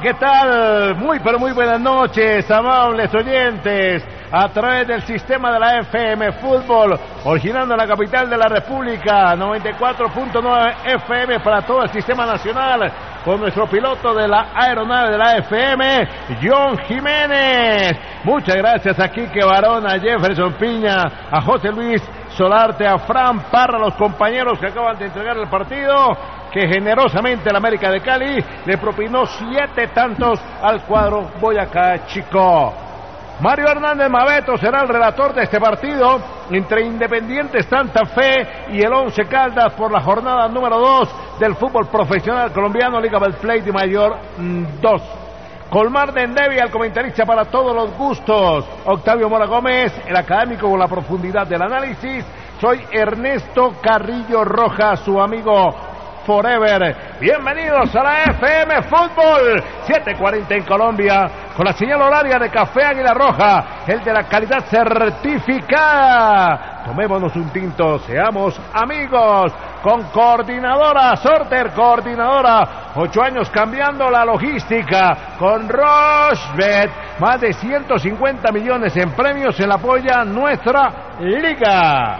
¿qué tal? Muy pero muy buenas noches, amables oyentes, a través del sistema de la FM Fútbol, originando en la capital de la República, 94.9 FM para todo el sistema nacional, con nuestro piloto de la aeronave de la FM, John Jiménez. Muchas gracias a Quique Barón, a Jefferson Piña, a José Luis Solarte, a Fran Parra, los compañeros que acaban de entregar el partido, que generosamente el América de Cali le propinó 7 tantos al cuadro Boyacá Chico. Mario Hernández Mabeto será el relator de este partido entre Independiente Santa Fe y el Once Caldas por la jornada número 2 del fútbol profesional colombiano, Liga Betplay de Mayor 2. Colmar Dendevia, el comentarista para todos los gustos. Octavio Mora Gómez, el académico con la profundidad del análisis. Soy Ernesto Carrillo Rojas, su amigo Forever. Bienvenidos a la FM Fútbol, 7:40 en Colombia, con la señal horaria de Café Águila Roja, el de la calidad certificada. Tomémonos un tinto, seamos amigos, con Coordinadora Sorter, Coordinadora, 8 años cambiando la logística, con Rochebet, más de 150 millones en premios, se la apoya nuestra liga.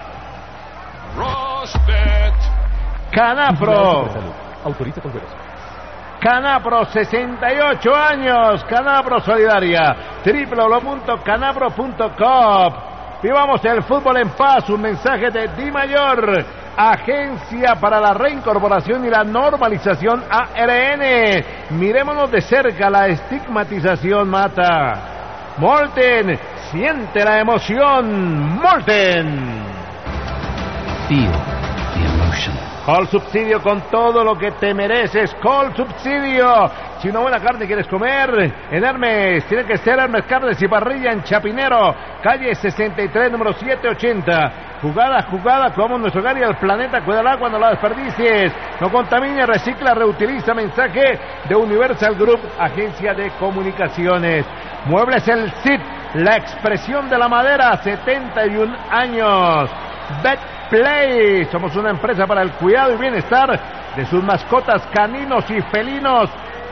Rochebet. Canapro. Autoriza con juegos. Canapro, 68 años. Canapro Solidaria. www.canapro.com. Vivamos el fútbol en paz. Un mensaje de Di Mayor, Agencia para la Reincorporación y la Normalización ARN. Miremonos de cerca, la estigmatización mata. Molten, siente la emoción. Molten. Feel the emotion. Col Subsidio, con todo lo que te mereces. Col Subsidio. Si una buena carne quieres comer, en Hermes, tiene que ser Hermes Carnes y Parrilla en Chapinero, calle 63, número 780. Jugada, como nuestro hogar y el planeta, cuídala cuando la desperdicies. No contamine, recicla, reutiliza. Mensaje de Universal Group, agencia de comunicaciones. Muebles El Cid, la expresión de la madera, 71 años. Betplay, somos una empresa para el cuidado y bienestar de sus mascotas caninos y felinos.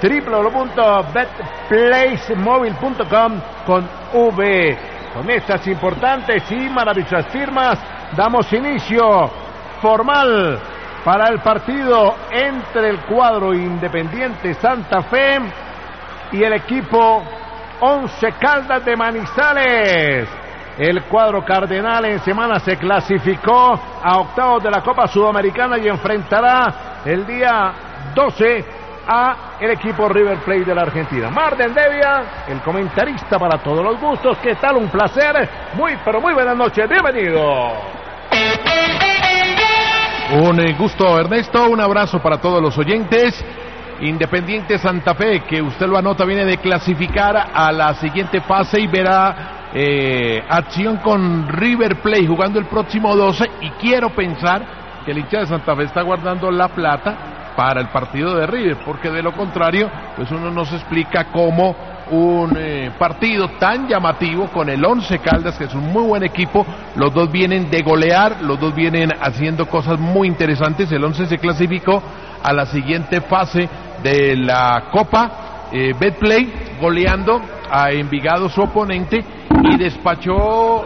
www.betplaysmobile.com con V. Con estas importantes y maravillosas firmas damos inicio formal para el partido entre el cuadro Independiente Santa Fe y el equipo Once Caldas de Manizales. El cuadro cardenal en semana se clasificó a octavos de la Copa Sudamericana y enfrentará el día 12 a el equipo River Plate de la Argentina. Mar Dendevia, el comentarista para todos los gustos. ¿Qué tal? Un placer. Muy pero muy buenas noches. Bienvenido. Un gusto, Ernesto. Un abrazo para todos los oyentes. Independiente Santa Fe, que usted lo anota, viene de clasificar a la siguiente fase y verá acción con River Plate jugando el próximo 12, y quiero pensar que el hincha de Santa Fe está guardando la plata para el partido de River, porque de lo contrario pues uno no se explica cómo un partido tan llamativo con el Once Caldas, que es un muy buen equipo, los dos vienen de golear, los dos vienen haciendo cosas muy interesantes. El Once se clasificó a la siguiente fase de la Copa Betplay, goleando a Envigado, su oponente, y despachó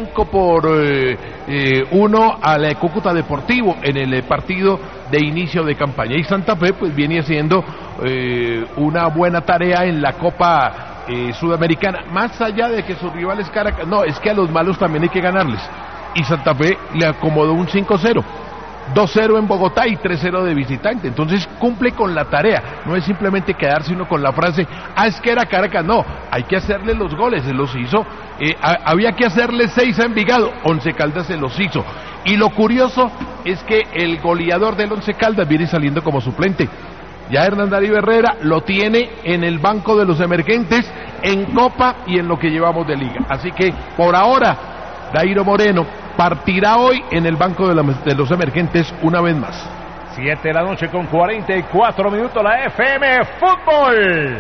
5-1 al Cúcuta Deportivo en el partido de inicio de campaña. Y Santa Fe pues viene haciendo una buena tarea en la Copa Sudamericana, más allá de que sus rivales Caracas, no, es que a los malos también hay que ganarles, y Santa Fe le acomodó un 5-0. 2-0 en Bogotá y 3-0 de visitante. Entonces cumple con la tarea. No es simplemente quedarse uno con la frase, es que era Caracas. No, hay que hacerle los goles. Se los hizo. Había que hacerle 6 a Envigado. Once Caldas se los hizo. Y lo curioso es que el goleador del Once Caldas viene saliendo como suplente. Ya Hernán Darío Herrera lo tiene en el banco de los emergentes, en Copa y en lo que llevamos de Liga. Así que por ahora Dairo Moreno partirá hoy en el banco de los emergentes una vez más. 7 de la noche con 44 minutos, la FM Fútbol.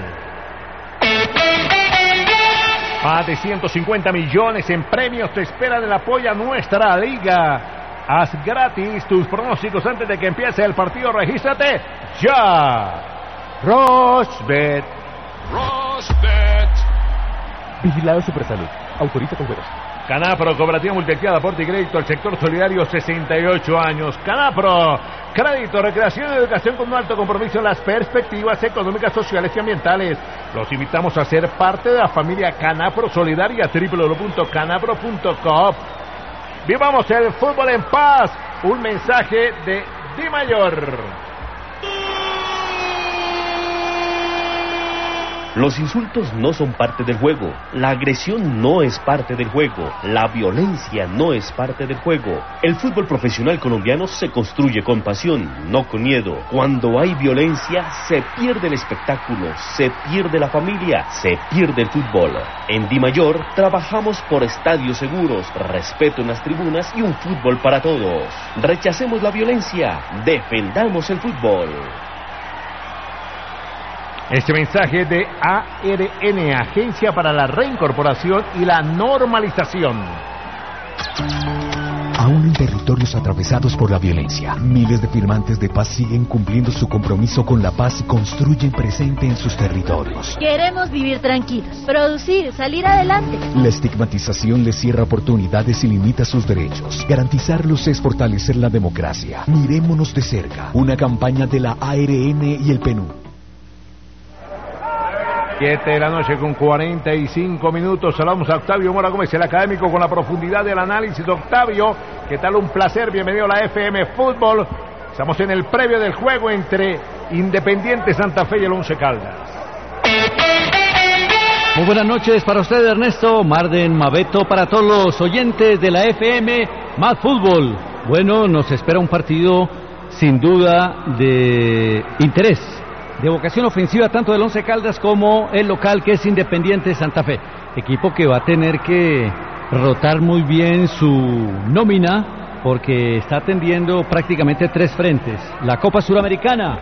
Más de 150 millones en premios te esperan en apoyo a nuestra liga. Haz gratis tus pronósticos antes de que empiece el partido. Regístrate ya. Rochbet. Vigilado Supersalud. Autoriza con juegos. Canapro, Cooperativa Multiactiva, Aporte y Crédito al Sector Solidario, 68 años. Canapro, crédito, recreación y educación con un alto compromiso en las perspectivas económicas, sociales y ambientales. Los invitamos a ser parte de la familia Canapro Solidaria, www.canapro.com. Vivamos el fútbol en paz. Un mensaje de Di Mayor. Los insultos no son parte del juego, la agresión no es parte del juego, la violencia no es parte del juego. El fútbol profesional colombiano se construye con pasión, no con miedo. Cuando hay violencia, se pierde el espectáculo, se pierde la familia, se pierde el fútbol. En Di Mayor trabajamos por estadios seguros, respeto en las tribunas y un fútbol para todos. Rechacemos la violencia, defendamos el fútbol. Este mensaje de ARN, Agencia para la Reincorporación y la Normalización. Aún en territorios atravesados por la violencia, miles de firmantes de paz siguen cumpliendo su compromiso con la paz y construyen presente en sus territorios. Queremos vivir tranquilos, producir, salir adelante. La estigmatización les cierra oportunidades y limita sus derechos. Garantizarlos es fortalecer la democracia. Mirémonos de cerca. Una campaña de la ARN y el PNUD. 7 de la noche con 45 minutos. Saludamos a Octavio Mora Gómez, el académico, con la profundidad del análisis. Octavio, ¿qué tal? Un placer, bienvenido a la FM Fútbol. Estamos en el previo del juego entre Independiente Santa Fe y el Once Caldas. Muy buenas noches para usted, Ernesto, Marden, Mabeto, para todos los oyentes de la FM Más Fútbol. Bueno, nos espera un partido sin duda de interés, de vocación ofensiva, tanto del Once Caldas como el local, que es Independiente Santa Fe. Equipo que va a tener que rotar muy bien su nómina, porque está atendiendo prácticamente 3 frentes: la Copa Suramericana,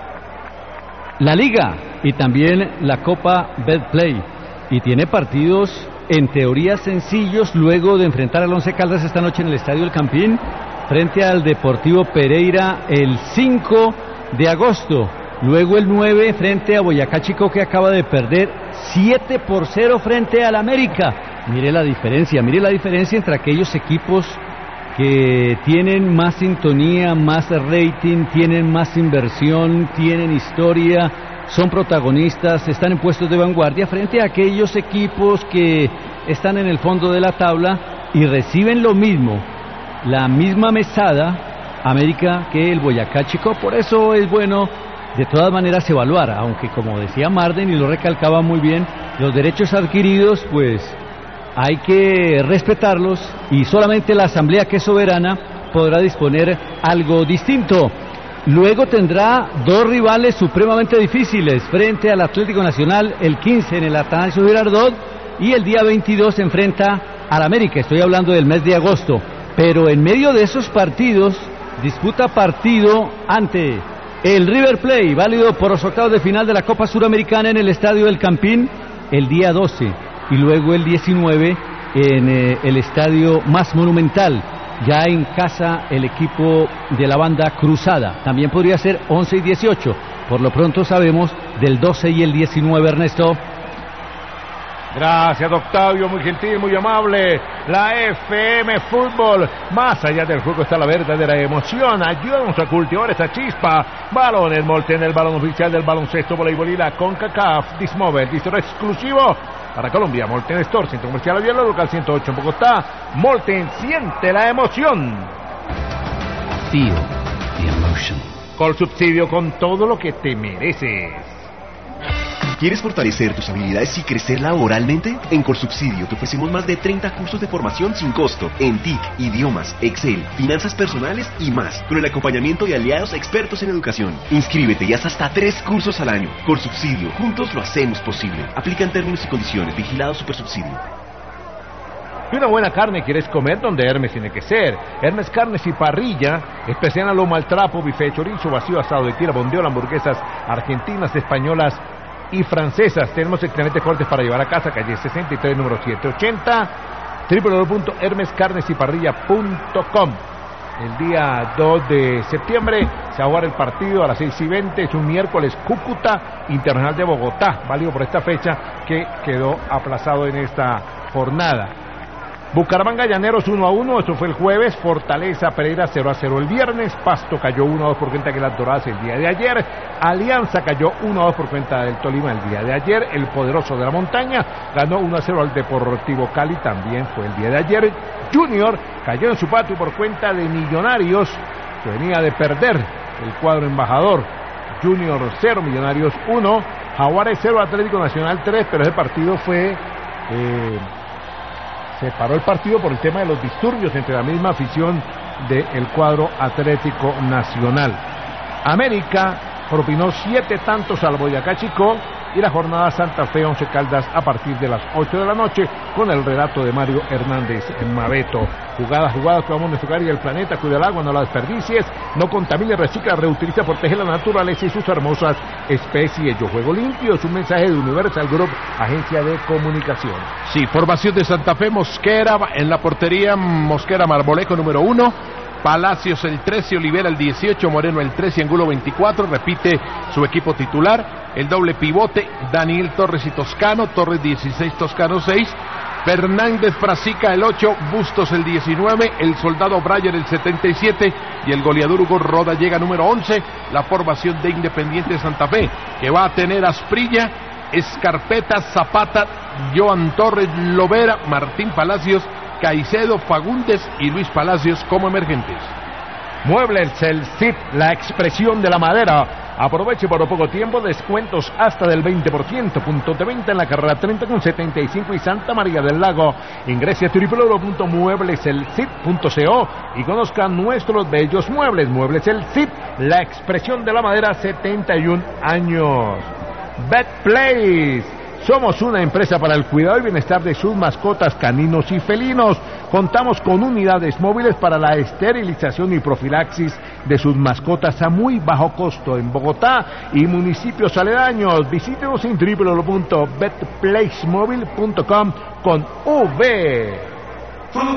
la Liga y también la Copa Betplay. Y tiene partidos en teoría sencillos luego de enfrentar al Once Caldas esta noche en el Estadio El Campín, frente al Deportivo Pereira el 5 de agosto. Luego el 9 frente a Boyacá Chicó, que acaba de perder 7-0 frente al América. Mire la diferencia entre aquellos equipos que tienen más sintonía, más rating, tienen más inversión, tienen historia, son protagonistas, están en puestos de vanguardia, frente a aquellos equipos que están en el fondo de la tabla y reciben lo mismo, la misma mesada, América, que el Boyacá Chicó. Por eso es bueno de todas maneras evaluar, aunque como decía Marden y lo recalcaba muy bien, los derechos adquiridos pues hay que respetarlos y solamente la Asamblea, que es soberana, podrá disponer algo distinto. Luego tendrá 2 rivales supremamente difíciles frente al Atlético Nacional, el 15 en el Atanasio Girardot y el día 22 se enfrenta al América. Estoy hablando del mes de agosto, pero en medio de esos partidos disputa partido ante el River Plate, válido por los octavos de final de la Copa Suramericana en el Estadio El Campín el día 12 y luego el 19 en el estadio más monumental, ya en casa el equipo de la banda Cruzada. También podría ser 11 y 18, por lo pronto sabemos del 12 y el 19, Ernesto. Gracias, Octavio, muy gentil, muy amable. La FM Fútbol, más allá del juego está la verdadera emoción. Ayúdanos a cultivar esa chispa. Balones Molten, el balón oficial del baloncesto, voleibol y la CONCACAF. Dismover, distribuidor exclusivo para Colombia. Molten Store, Centro Comercial Abierto, local 108 en Bogotá. Molten, siente la emoción. Feel the emotion. Colsubsidio, con todo lo que te mereces. ¿Quieres fortalecer tus habilidades y crecer laboralmente? En Colsubsidio te ofrecemos más de 30 cursos de formación sin costo en TIC, idiomas, Excel, finanzas personales y más, con el acompañamiento de aliados expertos en educación. Inscríbete y haz hasta 3 cursos al año. Colsubsidio, juntos lo hacemos posible. Aplican términos y condiciones. Vigilado Supersubsidio. Y una buena carne quieres comer, donde Hermes tiene que ser. Hermes Carnes y Parrilla, especial a lomo al trapo, bife de chorizo, vacío, asado de tira, bondiola, hamburguesas argentinas, españolas y francesas. Tenemos excelentes cortes para llevar a casa, calle 63, número 780, www.hermescarnesyparrilla.com. El día 2 de septiembre se va a jugar el partido a las 6:20, es un miércoles, Cúcuta Internacional de Bogotá, válido por esta fecha que quedó aplazado en esta jornada. Bucaramanga Llaneros 1-1, eso fue el jueves. Fortaleza Pereira 0-0 el viernes. Pasto cayó 1-2 por cuenta de las Doradas el día de ayer. Alianza cayó 1-2 por cuenta del Tolima el día de ayer. El Poderoso de la Montaña ganó 1-0 al Deportivo Cali, también fue el día de ayer. Junior cayó en su patio por cuenta de Millonarios, que venía de perder el cuadro embajador. Junior 0, Millonarios 1, Jaguares 0, Atlético Nacional 3, pero ese partido fue... se paró el partido por el tema de los disturbios entre la misma afición del cuadro Atlético Nacional. América propinó 7 tantos al Boyacá Chicó, y la jornada Santa Fe 11 Caldas a partir de las 8 de la noche con el relato de Mario Hernández en Mabeto. Jugadas que vamos a enfocar y el planeta, cuida el agua, no la desperdicies, no contamine, recicla, reutiliza, protege la naturaleza y sus hermosas especies. Yo juego limpio, es un mensaje de Universal Group, agencia de comunicación. Sí, formación de Santa Fe, Mosquera en la portería, Mosquera Marmolejo número 1, Palacios el 13, Olivera el 18, Moreno el 13, Angulo 24, repite su equipo titular. El doble pivote, Daniel Torres y Toscano, Torres 16, Toscano 6, Fernández Frasica el 8, Bustos el 19, el soldado Breyer el 77 y el goleador Hugo Rodallega número 11, la formación de Independiente Santa Fe, que va a tener Asprilla, Escarpeta, Zapata, Joan Torres, Lovera, Martín Palacios, Caicedo, Fagundes y Luis Palacios como emergentes. Muebles El Cid, la expresión de la madera. Aproveche por poco tiempo, descuentos hasta del 20%, puntos de venta en la carrera 30 con 75 y Santa María del Lago. Ingrese a www.muebleselcid.co y conozca nuestros bellos muebles. Muebles El Cid, la expresión de la madera, 71 años. Betplace. Somos una empresa para el cuidado y bienestar de sus mascotas caninos y felinos. Contamos con unidades móviles para la esterilización y profilaxis de sus mascotas a muy bajo costo en Bogotá y municipios aledaños. Visítenos en www.betplacemobile.com con V.